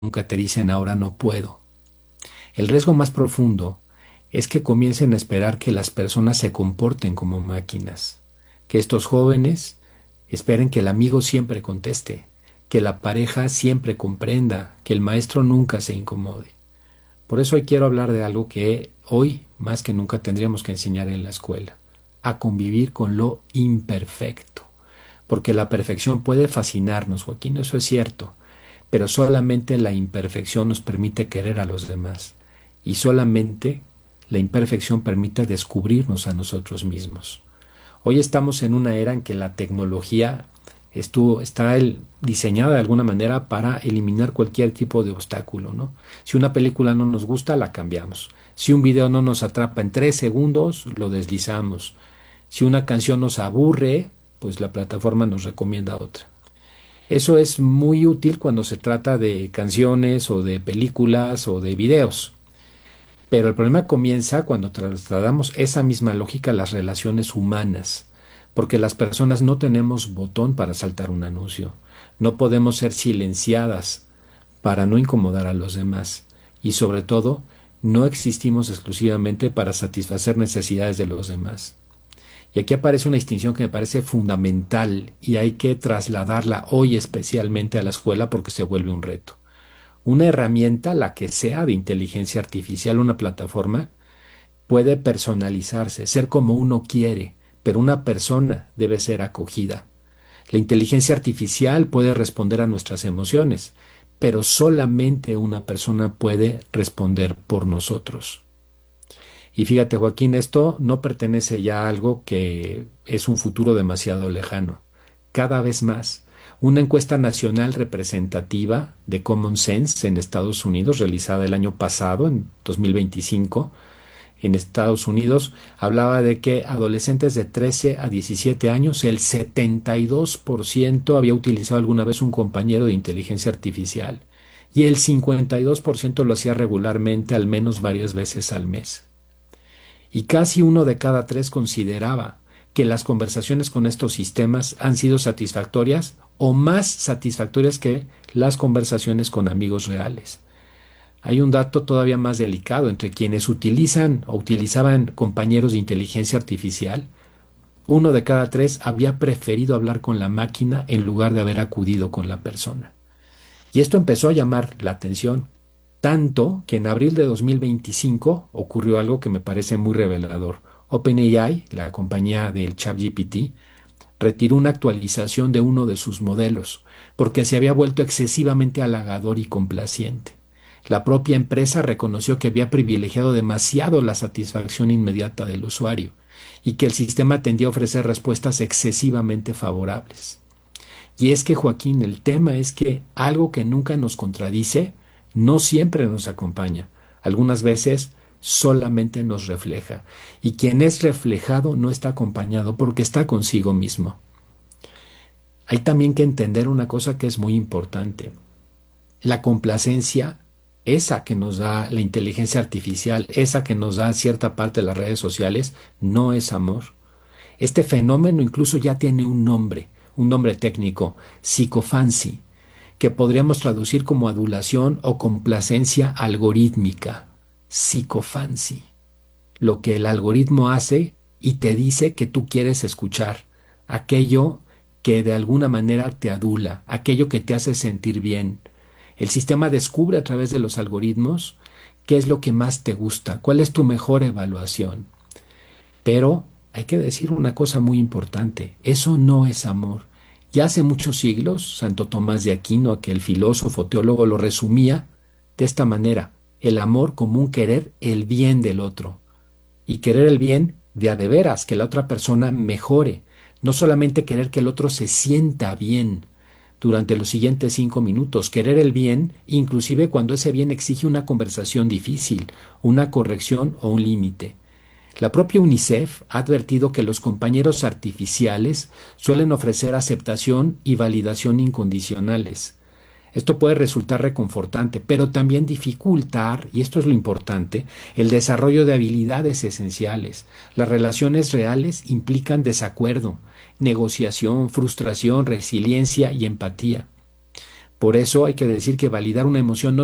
nunca te dicen ahora no puedo. El riesgo más profundo es que comiencen a esperar que las personas se comporten como máquinas, que estos jóvenes esperen que el amigo siempre conteste, que la pareja siempre comprenda, que el maestro nunca se incomode. Por eso hoy quiero hablar de algo que hoy más que nunca tendríamos que enseñar en la escuela, a convivir con lo imperfecto, porque la perfección puede fascinarnos, Joaquín, eso es cierto, pero solamente la imperfección nos permite querer a los demás y solamente la imperfección permite descubrirnos a nosotros mismos. Hoy estamos en una era en que la tecnología diseñada de alguna manera para eliminar cualquier tipo de obstáculo, ¿no? Si una película no nos gusta, la cambiamos. Si un video no nos atrapa en 3 segundos, lo deslizamos. Si una canción nos aburre, pues la plataforma nos recomienda otra. Eso es muy útil cuando se trata de canciones o de películas o de videos. Pero el problema comienza cuando trasladamos esa misma lógica a las relaciones humanas, porque las personas no tenemos botón para saltar un anuncio, no podemos ser silenciadas para no incomodar a los demás y sobre todo no existimos exclusivamente para satisfacer necesidades de los demás. Y aquí aparece una distinción que me parece fundamental y hay que trasladarla hoy especialmente a la escuela porque se vuelve un reto. Una herramienta, la que sea de inteligencia artificial, una plataforma, puede personalizarse, ser como uno quiere, pero una persona debe ser acogida. La inteligencia artificial puede responder a nuestras emociones, pero solamente una persona puede responder por nosotros. Y fíjate, Joaquín, esto no pertenece ya a algo que es un futuro demasiado lejano. Cada vez más, una encuesta nacional representativa de Common Sense en Estados Unidos, realizada el año pasado, en 2025, en Estados Unidos, hablaba de que adolescentes de 13 a 17 años, el 72% había utilizado alguna vez un compañero de inteligencia artificial y el 52% lo hacía regularmente, al menos varias veces al mes. Y casi uno de cada tres consideraba que las conversaciones con estos sistemas han sido satisfactorias o más satisfactorias que las conversaciones con amigos reales. Hay un dato todavía más delicado entre quienes utilizan o utilizaban compañeros de inteligencia artificial. Uno de cada tres había preferido hablar con la máquina en lugar de haber acudido con la persona. Y esto empezó a llamar la atención, tanto que en abril de 2025 ocurrió algo que me parece muy revelador. OpenAI, la compañía del ChatGPT, retiró una actualización de uno de sus modelos porque se había vuelto excesivamente halagador y complaciente. La propia empresa reconoció que había privilegiado demasiado la satisfacción inmediata del usuario y que el sistema tendía a ofrecer respuestas excesivamente favorables. Y es que, Joaquín, el tema es que algo que nunca nos contradice no siempre nos acompaña. Algunas veces solamente nos refleja. Y quien es reflejado no está acompañado porque está consigo mismo. Hay también que entender una cosa que es muy importante. La complacencia, esa que nos da la inteligencia artificial, esa que nos da cierta parte de las redes sociales, no es amor. Este fenómeno incluso ya tiene un nombre técnico, psicofancy, que podríamos traducir como adulación o complacencia algorítmica. Psicofancy. Lo que el algoritmo hace y te dice que tú quieres escuchar, aquello que de alguna manera te adula, aquello que te hace sentir bien. El sistema descubre a través de los algoritmos qué es lo que más te gusta, cuál es tu mejor evaluación. Pero hay que decir una cosa muy importante, eso no es amor. Ya hace muchos siglos, Santo Tomás de Aquino, aquel filósofo, teólogo, lo resumía de esta manera, el amor como un querer el bien del otro y querer el bien de a de veras, que la otra persona mejore, no solamente querer que el otro se sienta bien durante los siguientes 5 minutos, querer el bien, inclusive cuando ese bien exige una conversación difícil, una corrección o un límite. La propia UNICEF ha advertido que los compañeros artificiales suelen ofrecer aceptación y validación incondicionales. Esto puede resultar reconfortante, pero también dificultar, y esto es lo importante, el desarrollo de habilidades esenciales. Las relaciones reales implican desacuerdo, negociación, frustración, resiliencia y empatía. Por eso hay que decir que validar una emoción no